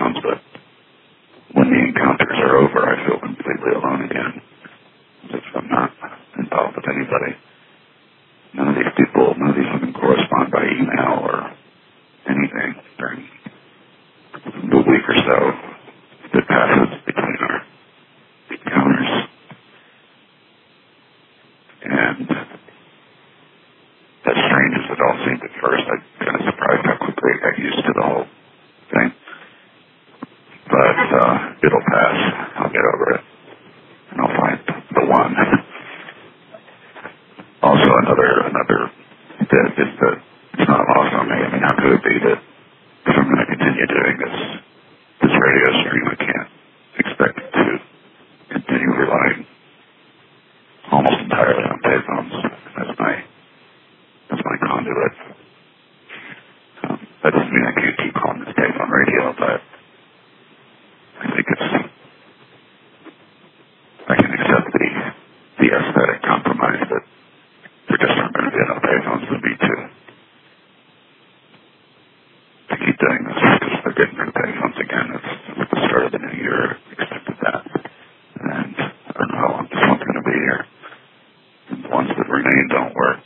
payphones, but when the encounters are over, I feel completely alone again, as if I'm not involved with anybody. None of these women correspond by email or anything during the week or so that passes between our encounters. And as strange as it all seemed at first, I'm kind of surprised how quickly I got used to the whole thing. But it'll pass. I'll get over it. And I'll find the one. Also, another bit is that it's not lost on me. I mean, how could it be that if I'm going to continue doing this radio stream, I can't expect to continue relying almost entirely on payphones as my conduit. That doesn't mean I can't keep calling this payphone radio, but I think I can accept the aesthetic compromise that there just aren't going to be enough payphones for me to keep doing this, because they're getting rid of payphones again. It's at the start of the new year, expected that. And I don't know how long this one's going to be here. And the ones that remain don't work.